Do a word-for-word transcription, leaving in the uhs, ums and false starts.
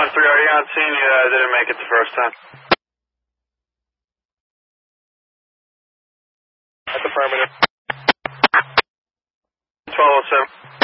three, are you on scene? You uh, didn't make it the first time. That's affirmative. twelve oh seven.